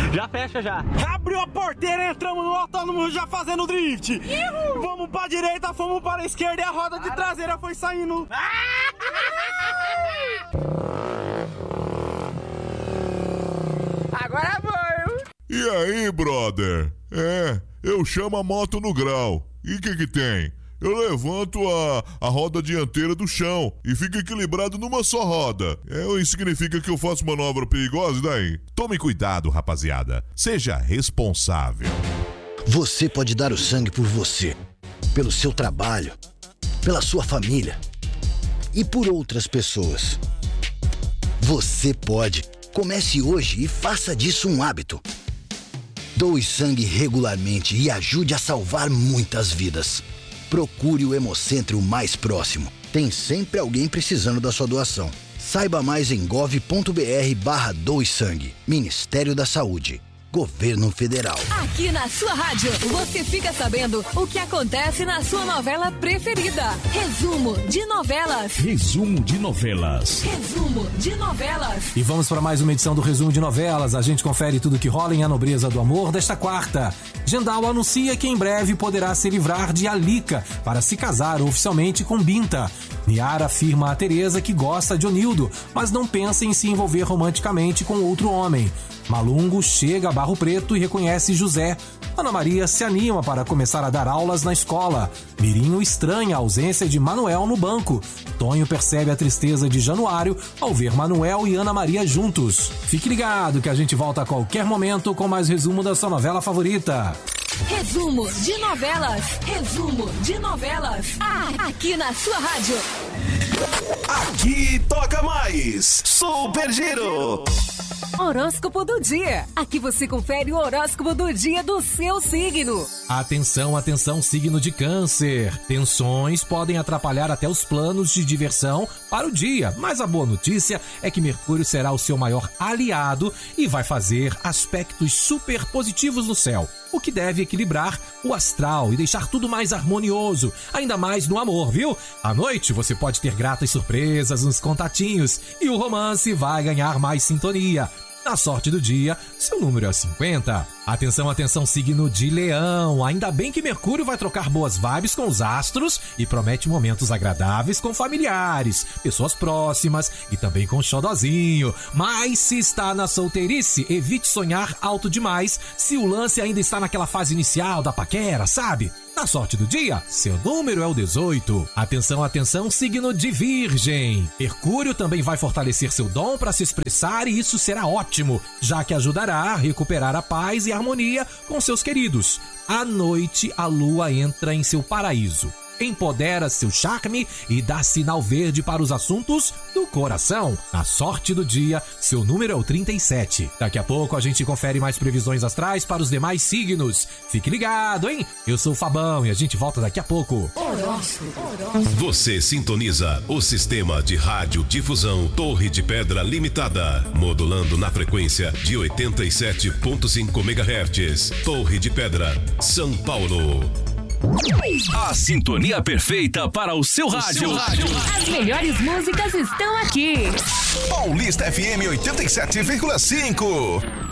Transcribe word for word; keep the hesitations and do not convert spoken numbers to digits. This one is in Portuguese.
Já fecha já. Abriu a porteira, entramos no autônomo já fazendo drift. Uhul. Vamos pra direita, fomos para a esquerda e a roda de traseira foi saindo. Agora foi. E aí, brother? É, eu chamo a moto no grau. E o que que tem? Eu levanto a, a roda dianteira do chão e fico equilibrado numa só roda. É, isso significa que eu faço manobra perigosa, e daí? Tome cuidado, rapaziada. Seja responsável. Você pode dar o sangue por você, pelo seu trabalho, pela sua família e por outras pessoas. Você pode. Comece hoje e faça disso um hábito. Doe sangue regularmente e ajude a salvar muitas vidas. Procure o Hemocentro mais próximo. Tem sempre alguém precisando da sua doação. Saiba mais em gov.br barra doe sangue. Ministério da Saúde. Governo Federal. Aqui na sua rádio, você fica sabendo o que acontece na sua novela preferida. Resumo de novelas. Resumo de novelas. Resumo de novelas. E vamos para mais uma edição do Resumo de Novelas. A gente confere tudo que rola em A Nobreza do Amor desta quarta. Gendal anuncia que em breve poderá se livrar de Alica para se casar oficialmente com Binta. Niara afirma a Teresa que gosta de Onildo, mas não pensa em se envolver romanticamente com outro homem. Malungo chega a Barro Preto e reconhece José. Ana Maria se anima para começar a dar aulas na escola. Mirinho estranha a ausência de Manuel no banco. Tonho percebe a tristeza de Januário ao ver Manuel e Ana Maria juntos. Fique ligado que a gente volta a qualquer momento com mais resumo da sua novela favorita. Resumo de novelas. Resumo de novelas. Ah, aqui na sua rádio. Aqui toca mais Super Giro. Horóscopo do dia. Aqui você confere o horóscopo do dia do seu signo. Atenção, atenção, signo de Câncer. Tensões podem atrapalhar até os planos de diversão para o dia, mas a boa notícia é que Mercúrio será o seu maior aliado e vai fazer aspectos super positivos no céu, o que deve equilibrar o astral e deixar tudo mais harmonioso, ainda mais no amor, viu? À noite você pode ter gratas surpresas nos contatinhos e o romance vai ganhar mais sintonia. Na sorte do dia, seu número é cinquenta. Atenção, atenção, signo de Leão. Ainda bem que Mercúrio vai trocar boas vibes com os astros e promete momentos agradáveis com familiares, pessoas próximas e também com o xodozinho. Mas se está na solteirice, evite sonhar alto demais se o lance ainda está naquela fase inicial da paquera, sabe? Na sorte do dia, seu número é o dezoito. Atenção, atenção, signo de Virgem. Mercúrio também vai fortalecer seu dom para se expressar e isso será ótimo, já que ajudará a recuperar a paz e a harmonia com seus queridos. À noite, a lua entra em seu paraíso. Empodera seu charme e dá sinal verde para os assuntos do coração. Na sorte do dia, seu número é o trinta e sete. Daqui a pouco a gente confere mais previsões astrais para os demais signos. Fique ligado, hein? Eu sou o Fabão e a gente volta daqui a pouco. Horóscopo. Você sintoniza o sistema de rádio difusão Torre de Pedra Limitada, modulando na frequência de oitenta e sete ponto cinco megahertz. Torre de Pedra, São Paulo. A sintonia perfeita para o seu rádio. As melhores músicas estão aqui. Paulista F M oitenta e sete vírgula cinco.